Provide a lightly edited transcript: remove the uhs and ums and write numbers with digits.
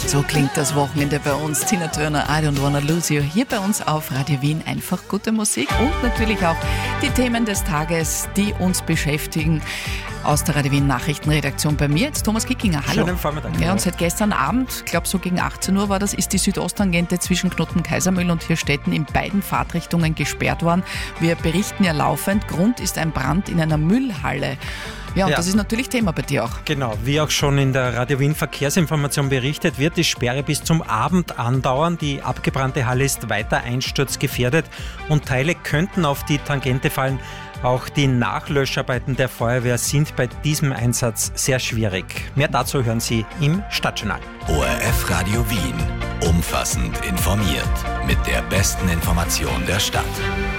So klingt das Wochenende bei uns. Tina Turner, I Don't Wanna Lose You. Hier bei uns auf Radio Wien einfach gute Musik und natürlich auch die Themen des Tages, die uns beschäftigen. Aus der Radio Wien Nachrichtenredaktion bei mir jetzt Thomas Kickinger. Hallo. Schönen Vormittag. Ja, und seit gestern Abend, ich glaube so gegen 18 Uhr war das, ist die Südosttangente zwischen Knotten-Kaisermühl und Hirstetten in beiden Fahrtrichtungen gesperrt worden. Wir berichten ja laufend. Grund ist ein Brand in einer Müllhalle. Ja, und das ist natürlich Thema bei dir auch. Genau, wie auch schon in der Radio Wien Verkehrsinformation berichtet, wird die Sperre bis zum Abend andauern. Die abgebrannte Halle ist weiter einsturzgefährdet und Teile könnten auf die Tangente fallen. Auch die Nachlöscharbeiten der Feuerwehr sind bei diesem Einsatz sehr schwierig. Mehr dazu hören Sie im Stadtjournal. ORF Radio Wien. Umfassend informiert. Mit der besten Information der Stadt.